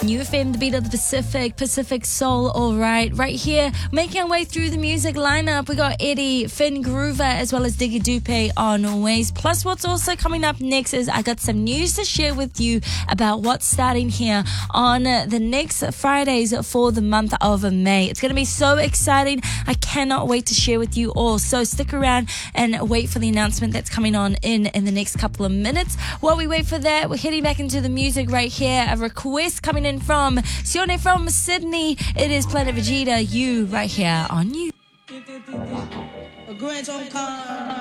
New FM, the beat of the Pacific Soul, alright. Right here, making our way through the music lineup, we got Eddie, Finn Groover, as well as Diggy Dupe on Ways. Plus, what's also coming up next is I got some news to share with you about what's starting here on the next Fridays for the month of May. It's going to be so exciting. I cannot wait to share with you all. So stick around and wait for the announcement that's coming on in the next couple of minutes. While we wait for that, we're heading back into the music right here. A request coming in from Sione from Sydney. It is Planet Vegeta, You, right here on You.